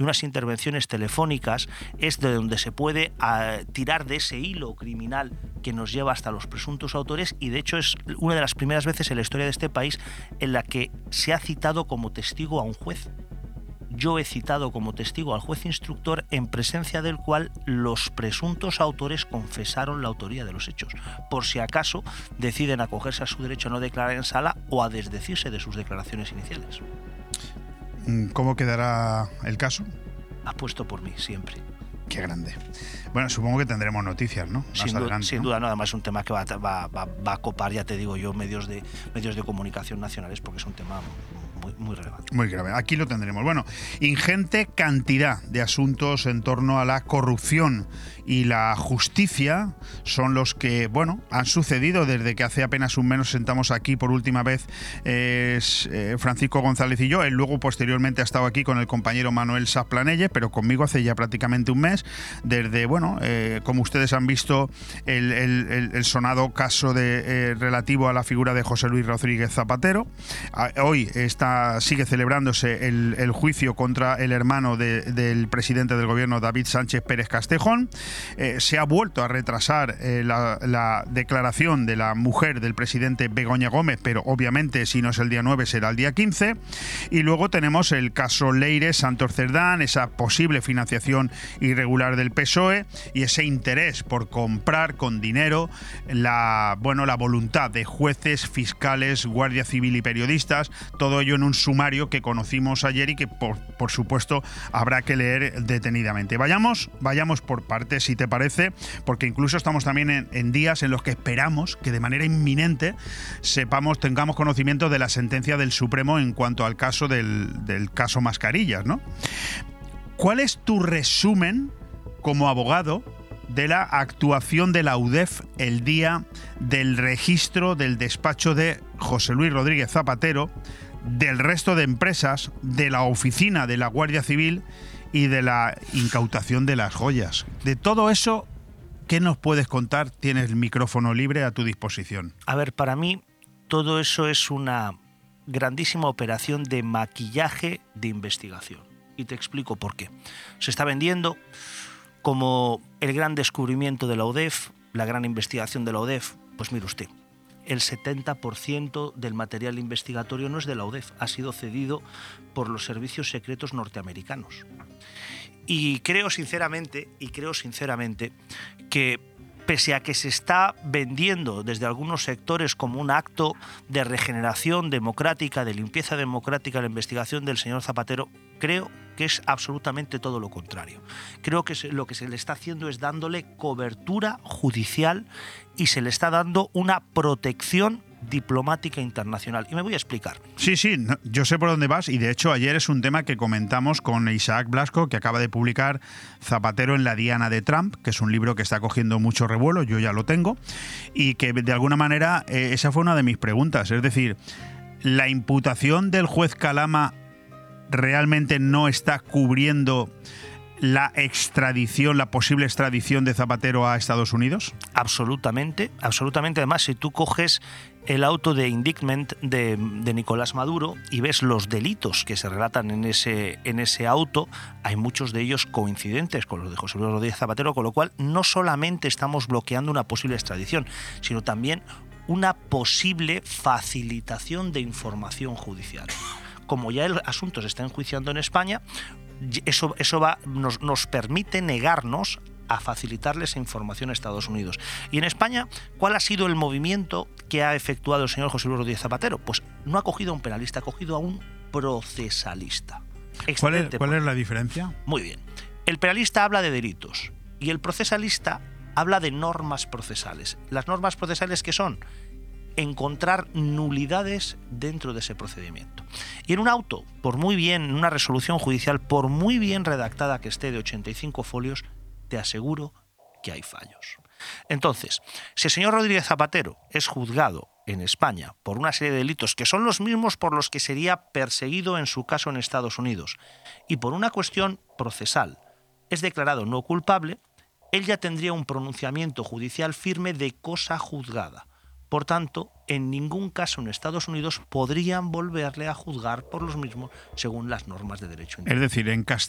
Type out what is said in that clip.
y unas intervenciones telefónicas es de donde se puede tirar de ese hilo criminal que nos lleva hasta los presuntos autores, y de hecho es una de las primeras veces en la historia de este país en la que se ha citado como testigo a un juez. Yo he citado como testigo al juez instructor, en presencia del cual los presuntos autores confesaron la autoría de los hechos, por si acaso deciden acogerse a su derecho a no declarar en sala o a desdecirse de sus declaraciones iniciales. ¿Cómo quedará el caso? Apuesto por mí, siempre. Qué grande. Bueno, supongo que tendremos noticias, ¿no? Sin duda, no. Además es un tema que va a copar, ya te digo yo, medios de comunicación nacionales, porque es un tema muy relevante. Muy grave. Aquí lo tendremos. Bueno, ingente cantidad de asuntos en torno a la corrupción y la justicia son los que, han sucedido desde que hace apenas un mes nos sentamos aquí por última vez Francisco González y yo. Él luego posteriormente ha estado aquí con el compañero Manuel Sasplanelle, pero conmigo hace ya prácticamente un mes, desde, como ustedes han visto, el sonado caso relativo a la figura de José Luis Rodríguez Zapatero. Hoy sigue celebrándose el juicio contra el hermano del presidente del gobierno, David Sánchez Pérez Castejón. Se ha vuelto a retrasar la declaración de la mujer del presidente, Begoña Gómez, pero obviamente si no es el día 9 será el día 15. Y luego tenemos el caso Leire Santos Cerdán, esa posible financiación irregular del PSOE y ese interés por comprar con dinero la voluntad de jueces, fiscales, Guardia Civil y periodistas. Todo ello en un sumario que conocimos ayer y que por supuesto habrá que leer detenidamente. Vayamos por partes, si te parece, porque incluso estamos también en días en los que esperamos que de manera inminente tengamos conocimiento de la sentencia del Supremo en cuanto al caso del caso Mascarillas, ¿no? ¿Cuál es tu resumen como abogado de la actuación de la UDEF el día del registro del despacho de José Luis Rodríguez Zapatero, del resto de empresas, de la oficina de la Guardia Civil y de la incautación de las joyas? De todo eso, ¿qué nos puedes contar? Tienes el micrófono libre a tu disposición. A ver, para mí todo eso es una grandísima operación de maquillaje de investigación. Y te explico por qué. Se está vendiendo como el gran descubrimiento de la UDEF, la gran investigación de la UDEF. Pues mire usted, el 70% del material investigatorio no es de la UDEF, ha sido cedido por los servicios secretos norteamericanos. Y creo sinceramente que pese a que se está vendiendo desde algunos sectores como un acto de regeneración democrática, de limpieza democrática la investigación del señor Zapatero, creo que es absolutamente todo lo contrario. Creo que lo que se le está haciendo es dándole cobertura judicial y se le está dando una protección diplomática internacional. Y me voy a explicar. Sí, yo sé por dónde vas, y de hecho ayer es un tema que comentamos con Isaac Blasco, que acaba de publicar Zapatero en la diana de Trump, que es un libro que está cogiendo mucho revuelo, yo ya lo tengo, y que de alguna manera esa fue una de mis preguntas. Es decir, ¿la imputación del juez Calama realmente no está cubriendo la extradición, la posible extradición de Zapatero a Estados Unidos? Absolutamente. Además, si tú coges el auto de indictment de Nicolás Maduro y ves los delitos que se relatan en ese auto, hay muchos de ellos coincidentes con los de José Luis Rodríguez Zapatero, con lo cual no solamente estamos bloqueando una posible extradición, sino también una posible facilitación de información judicial. Como ya el asunto se está enjuiciando en España, eso nos permite negarnos a facilitarle esa información a Estados Unidos. Y en España, ¿cuál ha sido el movimiento que ha efectuado el señor José Luis Rodríguez Zapatero? Pues no ha cogido a un penalista, ha cogido a un procesalista. ¿Cuál es la diferencia? Muy bien. El penalista habla de delitos y el procesalista habla de normas procesales. ¿Las normas procesales qué son? Encontrar nulidades dentro de ese procedimiento. Y en un auto, en una resolución judicial, por muy bien redactada que esté de 85 folios, te aseguro que hay fallos. Entonces, si el señor Rodríguez Zapatero es juzgado en España por una serie de delitos que son los mismos por los que sería perseguido en su caso en Estados Unidos, y por una cuestión procesal es declarado no culpable, él ya tendría un pronunciamiento judicial firme de cosa juzgada. Por tanto, en ningún caso en Estados Unidos podrían volverle a juzgar por los mismos según las normas de derecho internacional. Es decir,